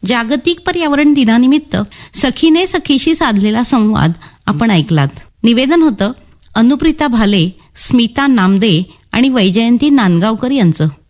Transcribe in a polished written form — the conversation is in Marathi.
जागतिक पर्यावरण दिनानिमित्त सखीने सखीशी साधलेला संवाद आपण ऐकलात. निवेदन होतं अनुप्रिता भाले, स्मिता नामदे आणि वैजयंती नांदगावकर यांचं.